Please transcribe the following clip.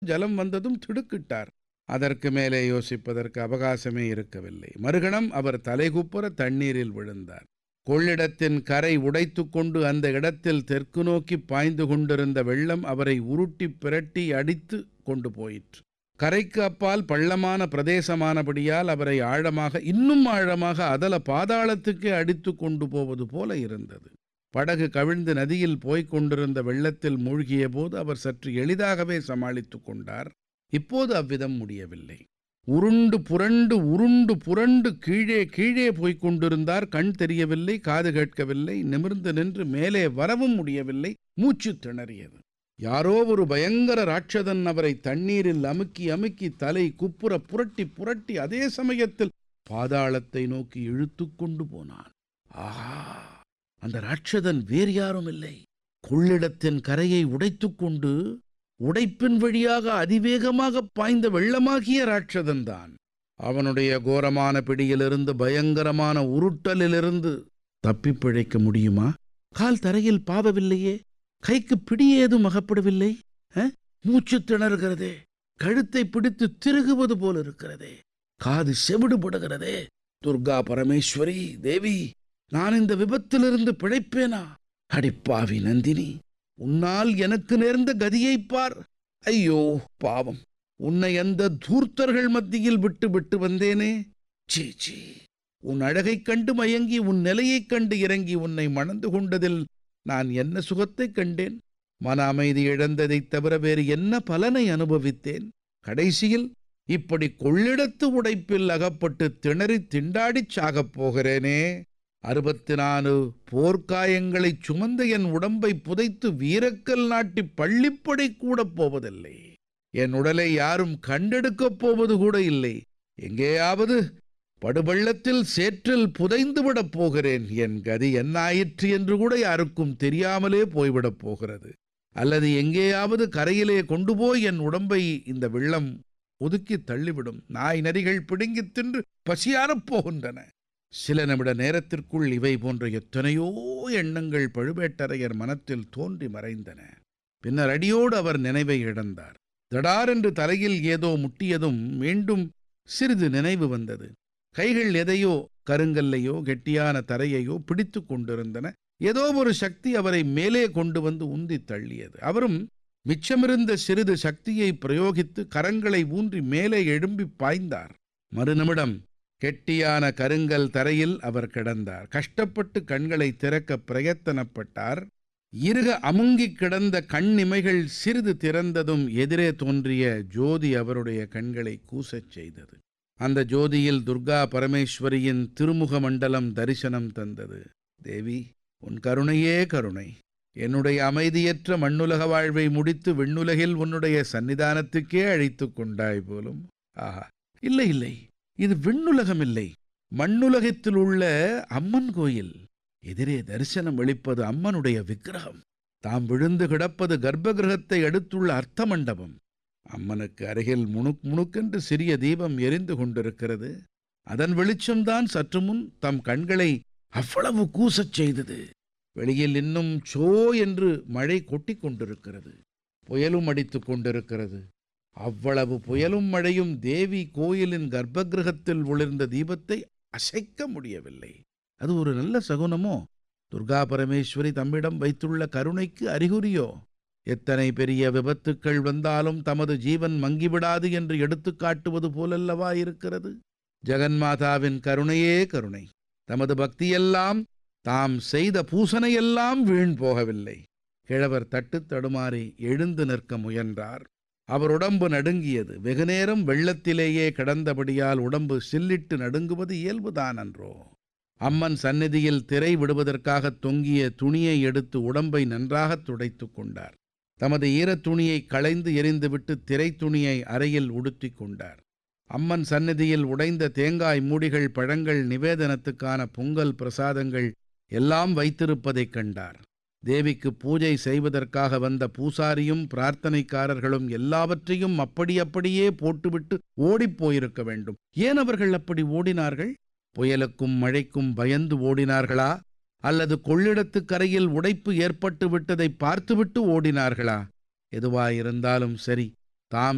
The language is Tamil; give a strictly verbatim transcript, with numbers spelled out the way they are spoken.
ஜலம் வந்ததும் திடுக்கிட்டார். அதற்கு மேலே யோசிப்பதற்கு அவகாசமே இருக்கவில்லை. மறுகணம் அவர் தலைகுப்புற தண்ணீரில் விழுந்தார். கொள்ளிடத்தின் கரை உடைத்து கொண்டு அந்த இடத்தில் தெற்கு நோக்கி பாய்ந்து கொண்டிருந்த வெள்ளம் அவரை உருட்டி பிரட்டி அடித்து கொண்டு போயிற்று. கரைக்கு அப்பால் பள்ளமான பிரதேசமானபடியால் அவரை ஆழமாக, இன்னும் ஆழமாக அதல பாதாளத்துக்கே அடித்து கொண்டு போவது போல இருந்தது. படகு கவிழ்ந்து நதியில் போய்க் கொண்டிருந்த வெள்ளத்தில் மூழ்கிய போது அவர் சற்று எளிதாகவே சமாளித்து கொண்டார். இப்போது அவ்விதம் முடியவில்லை. உருண்டு புரண்டு உருண்டு புரண்டு கீழே கீழே போய்க் கொண்டிருந்தார். கண் தெரியவில்லை, காது கேட்கவில்லை, நிமிர்ந்து நின்று மேலே வரவும் முடியவில்லை. மூச்சு திணறியது. யாரோ ஒரு பயங்கர ராட்சதன் அவரை தண்ணீரில் அமுக்கி அமுக்கி தலை குப்புற புரட்டி புரட்டி அதே சமயத்தில் பாதாளத்தை நோக்கி இழுத்து கொண்டு போனான். ஆஹா! அந்த ராட்சதன் வேறு யாரும் இல்லை, கொள்ளிடத்தின் கரையை உடைத்துக் கொண்டு உடைப்பின் வழியாக அதிவேகமாக பாய்ந்த வெள்ளமாகிய ராட்சதன் தான். அவனுடைய கோரமான பிடியிலிருந்து, பயங்கரமான உருட்டலிலிருந்து தப்பி பிழைக்க முடியுமா? கால் தரையில் பாவவில்லையே, கைக்கு பிடியேதும் அகப்படவில்லை. மூச்சு திணறுகிறதே, கழுத்தை பிடித்து திருகுவது போல் இருக்கிறதே, காது செவிடுபடுகிறதே. துர்கா பரமேஸ்வரி தேவி, நான் இந்த விபத்திலிருந்து பிழைப்பேனா? அடிப்பாவி நந்தினி, உன்னால் எனக்கு நேர்ந்த கதியை பார். ஐயோ பாவம், உன்னை அந்த தூர்த்தர்கள் மத்தியில் விட்டு விட்டு வந்தேனே. சீ சீ, உன் அழகைக் கண்டு மயங்கி, உன் நிலையைக் கண்டு இறங்கி உன்னை மணந்து கொண்டதில் நான் என்ன சுகத்தைக் கண்டேன்? மன அமைதி இழந்ததைத் தவிர வேறு என்ன பலனை அனுபவித்தேன்? கடைசியில் இப்படி கொள்ளிடத்து உடைப்பில் அகப்பட்டு திணறி திண்டாடிச் சாகப் போகிறேனே. அறுபத்தி நாலு போர்க்காயங்களைச் சுமந்த என் உடம்பை புதைத்து வீரக்கல் நாட்டி பள்ளிப்படை கூட போவதில்லை. என் உடலை யாரும் கண்டெடுக்கப் போவது கூட இல்லை. எங்கேயாவது படுபள்ளத்தில் சேற்றில் புதைந்துவிடப் போகிறேன். என் கதி என்னாயிற்று என்று கூட யாருக்கும் தெரியாமலே போய்விடப் போகிறது. அல்லது எங்கேயாவது கரையிலே கொண்டு போய் என் உடம்பை இந்த வெள்ளம் ஒதுக்கி தள்ளிவிடும். நாய் நரிகள் பிடுங்கித் தின்று பசியாரப் போகின்றன. சில நிமிட நேரத்திற்குள் இவை போன்ற எத்தனையோ எண்ணங்கள் பழுவேட்டரையர் மனத்தில் தோன்றி மறைந்தன. பின்னர் அடியோடு அவர் நினைவை இழந்தார். தடாரென்று தலையில் ஏதோ முட்டியதும் மீண்டும் சிறிது நினைவு வந்தது. கைகள் எதையோ, கருங்கல்லையோ கெட்டியான தரையையோ பிடித்து கொண்டிருந்தன. ஏதோ ஒரு சக்தி அவரை மேலே கொண்டு வந்து உந்தி தள்ளியது. அவரும் மிச்சமிருந்த சிறிது சக்தியை பிரயோகித்து கரங்களை ஊன்றி மேலே எழும்பி பாய்ந்தார். மறுநிமிடம் கெட்டியான கருங்கல் தரையில் அவர் கிடந்தார். கஷ்டப்பட்டு கண்களை திறக்க பிரயத்தனப்பட்டார். இறுக அமுங்கி கிடந்த கண்ணிமைகள் சிறிது திறந்ததும் எதிரே தோன்றிய ஜோதி அவருடைய கண்களை கூசச் செய்தது. அந்த ஜோதியில் துர்கா பரமேஸ்வரியின் திருமுக மண்டலம் தரிசனம் தந்தது. தேவி, உன் கருணையே கருணை. என்னுடைய அமைதியற்ற மண்ணுலக வாழ்வை முடித்து விண்ணுலகில் உன்னுடைய சன்னிதானத்துக்கே அழைத்து கொண்டாய் போலும். ஆஹா, இல்லை இல்லை, இது விண்ணுலகம் இல்லை, மண்ணுலகத்தில் உள்ள அம்மன் கோயில். எதிரே தரிசனம் அளிப்பது அம்மனுடைய விக்கிரகம். தாம் விழுந்து கிடப்பது கர்ப்ப கிரகத்தை அடுத்துள்ள அர்த்த மண்டபம். அம்மனுக்கு அருகில் முணுக் முணுக்கென்று சிறிய தீபம் எரிந்து கொண்டிருக்கிறது. அதன் வெளிச்சம்தான் சற்று முன் தம் கண்களை அவ்வளவு கூசச் செய்தது. வெளியில் இன்னும் சோ என்று மழை கொட்டி கொண்டிருக்கிறது. புயலும் அடித்து கொண்டிருக்கிறது. அவ்வளவு புயலும் மழையும் தேவி கோயிலின் கர்ப்ப கிரகத்தில் ஒளிர்ந்த தீபத்தை அசைக்க முடியவில்லை. அது ஒரு நல்ல சகுனமோ? துர்கா பரமேஸ்வரி தம்மிடம் வைத்துள்ள கருணைக்கு அறிகுறியோ? எத்தனை பெரிய விபத்துக்கள் வந்தாலும் தமது ஜீவன் மங்கிவிடாது என்று எடுத்து காட்டுவது போலல்லவா இருக்கிறது. ஜெகன்மாதாவின் கருணையே கருணை. தமது பக்தியெல்லாம், தாம் செய்த பூசனையெல்லாம் வீண் போகவில்லை. கிழவர் தட்டு தடுமாறி எழுந்து நிற்க முயன்றார். அவர் உடம்பு நடுங்கியது. வெகுநேரம் வெள்ளத்திலேயே கிடந்தபடியால் உடம்பு சில்லிட்டு நடுங்குவது இயல்புதான் அன்றோ? அம்மன் சந்நிதியில் திரை விடுவதற்காக தொங்கிய துணியை எடுத்து உடம்பை நன்றாக துடைத்து கொண்டார். தமது ஈரத் துணியை களைந்து எறிந்துவிட்டு திரை துணியை அறையில் உடுத்தி கொண்டார். அம்மன் சந்நிதியில் உடைந்த தேங்காய் மூடிகள், பழங்கள், நிவேதனத்துக்கான பொங்கல் பிரசாதங்கள் எல்லாம் வைத்திருப்பதைக் கண்டார். தேவிக்கு பூஜை செய்வதற்காக வந்த பூசாரியும் பிரார்த்தனைக்காரர்களும் எல்லாவற்றையும் அப்படி அப்படியே போட்டுவிட்டு ஓடிப்போயிருக்க வேண்டும். ஏன் அவர்கள் அப்படி ஓடினார்கள்? புயலுக்கும் மழைக்கும் பயந்து ஓடினார்களா? அல்லது கொள்ளிடத்து கரையில் உடைப்பு ஏற்பட்டு விட்டதை பார்த்துவிட்டு ஓடினார்களா? எதுவாயிருந்தாலும் சரி, தாம்